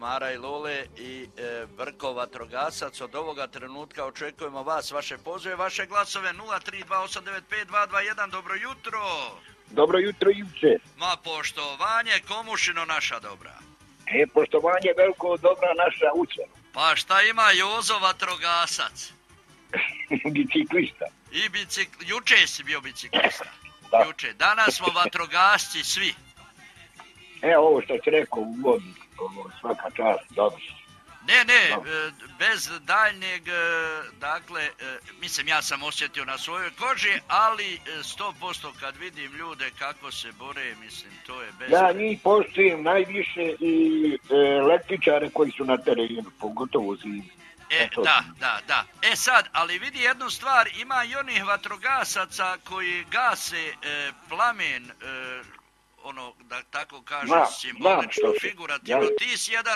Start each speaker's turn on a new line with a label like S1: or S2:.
S1: Mara i Lole i Brko vatrogasac. Od ovoga trenutka očekujemo vas, vaše pozove, vaše glasove 032895221. Dobro jutro.
S2: Dobro jutro, Ivče.
S1: Ma poštovanje, komušino naša dobra.
S2: Poštovanje veliko dobra naša učena.
S1: Pa šta ima Jozo vatrogasac?
S2: Biciklista.
S1: I juče si bio biciklista.
S2: Da.
S1: Juče. Danas smo vatrogasci svi.
S2: Ovo što si rekao u vodu, svaka čast, dobro.
S1: Ne, bez daljnjeg, dakle, mislim ja sam osjetio na svojoj koži, ali 100% kad vidim ljude kako se bore, mislim, to je bez...
S2: Ja njih poštujem najviše i električare koji su na terenu, pogotovo zimi.
S1: Da. Sad, ali vidi jednu stvar, ima i onih vatrogasaca koji gase plamen, da tako kažem, simbolično, figurativno. Ti si jedan